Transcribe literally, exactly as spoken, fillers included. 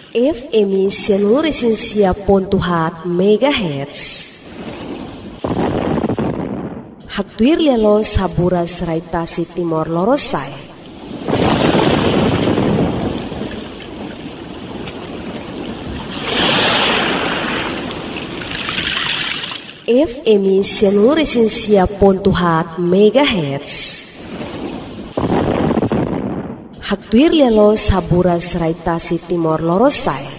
F M Seluruh ponto hat megahertz. Haktuir lelo saburas raitasi Timor Lorosai. F M Seluruh ponto hat megahertz. Haktuir lelo saburas raitasi Timor Lorosai.